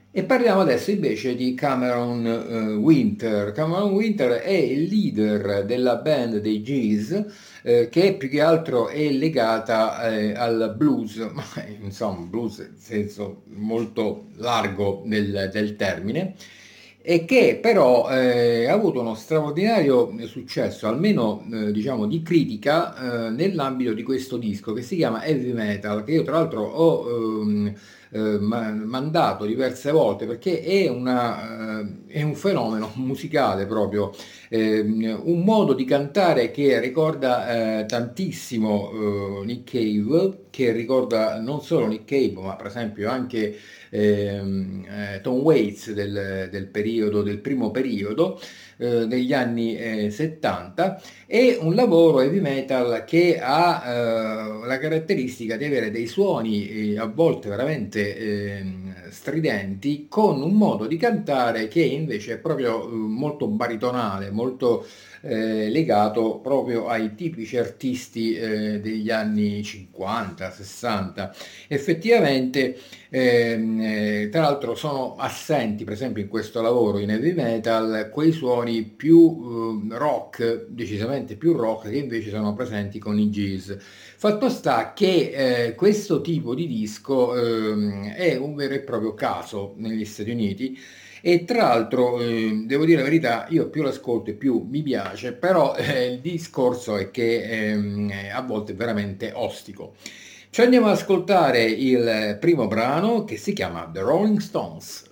E parliamo adesso invece di Cameron Winter. Cameron Winter è il leader della band dei Gees, che più che altro è legata al blues, ma insomma blues in senso molto largo del termine, e che però ha avuto uno straordinario successo, almeno diciamo di critica, nell'ambito di questo disco che si chiama Heavy Metal, che io tra l'altro ho mandato diverse volte perché è un fenomeno musicale proprio, un modo di cantare che ricorda tantissimo Nick Cave, che ricorda non solo Nick Cave, ma per esempio anche Tom Waits del periodo, del primo periodo, degli anni 70. È un lavoro heavy metal che ha la caratteristica di avere dei suoni a volte veramente stridenti, con un modo di cantare che invece è proprio molto baritonale, molto legato proprio ai tipici artisti degli anni 50, 60. Effettivamente, tra l'altro sono assenti, per esempio in questo lavoro in heavy metal, quei suoni più rock, decisamente più rock, che invece sono presenti con i jazz. Fatto sta che questo tipo di disco è un vero e proprio caso negli Stati Uniti, e tra l'altro devo dire la verità, io più l'ascolto e più mi piace, però il discorso è che a volte è veramente ostico. Ci andiamo ad ascoltare il primo brano, che si chiama The Rolling Stones.